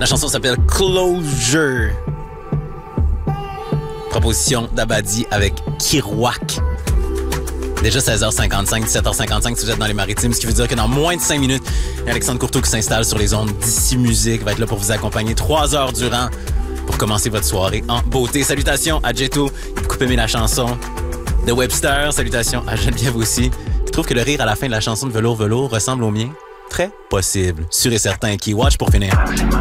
La chanson s'appelle Closure. Proposition d'Abadi avec Kirouac. Déjà 16h55, 17h55 si vous êtes dans les maritimes, ce qui veut dire que dans moins de 5 minutes, il y a Alexandre Courteau qui s'installe sur les ondes d'Ici Musique, va être là pour vous accompagner 3 heures durant pour commencer votre soirée en beauté. Salutations à Jetto, il a beaucoup aimé la chanson de Webster. Salutations à Geneviève aussi. Tu trouves que le rire à la fin de la chanson de Velours Velours ressemble au mien? Très possible. Sûr et certain. Keywatch pour finir.